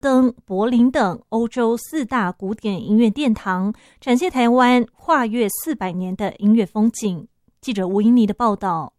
登、柏林等欧洲4大古典音乐殿堂，展现台湾跨越400年的音乐风景。记者吴英妮的报道。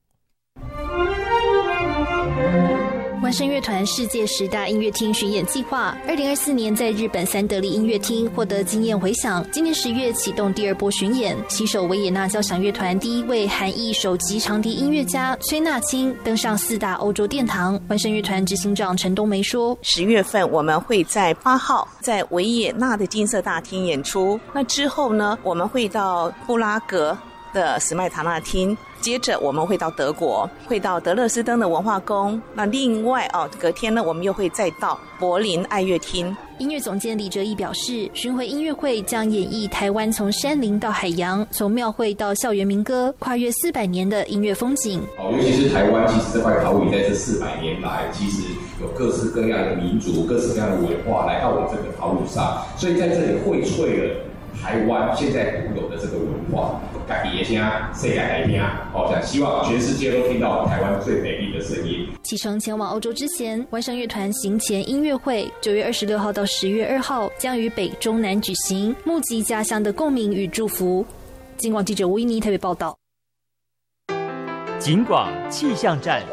万声乐团世界10大音乐厅巡演计划2024年在日本三得利音乐厅获得惊艳回响，今年10月启动第2波巡演，携手维也纳交响乐团第1位韩裔首席长笛音乐家崔纳青登上4大欧洲殿堂。万声乐团执行长陈冬梅说 ，10月份我们会在8号在维也纳的金色大厅演出，那之后呢，我们会到布拉格的史麦塔纳厅，接着我们会到德国，会到德勒斯登的文化宫，那另外隔天呢，我们又会再到柏林爱乐厅。 音乐总监李哲义表示，巡回音乐会将演绎台湾从山林到海洋，从庙会到校园民歌，跨越400年的音乐风景。 尤其是台湾，其实这块岛屿在这400年来，其实有各式各样的民族、各式各样的文化来到我这个岛屿上，所以在这里荟萃了台湾现在独有的这个文化，自己的声，世界来听，想希望全世界都听到台湾最美丽的声音。 启程前往欧洲之前，万声乐团行前音乐会9月26号到10月2号将于北中南举行，募集家乡的共鸣与祝福。警广记者吴依妮特别报道。 警广气象站。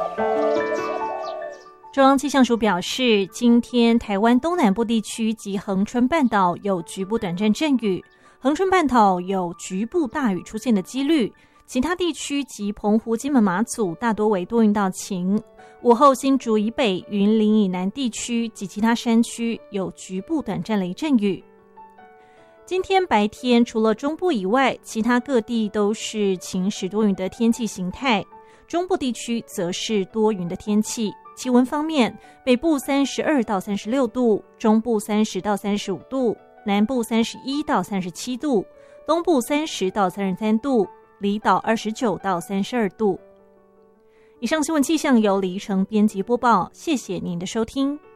中央气象署表示，今天台湾东南部地区及恒春半岛有局部短暂阵雨，恒春半岛有局部大雨出现的几率，其他地区及澎湖、金门、马祖大多为多云到晴。午后新竹以北、云林以南地区及其他山区有局部短暂雷阵雨。今天白天除了中部以外，其他各地都是晴时多云的天气形态，中部地区则是多云的天气。气温方面，北部32到36度，中部30到35度，南部31到37度，东部30到33度，离岛29到32度。以上新闻气象由李依晨编辑播报，谢谢您的收听。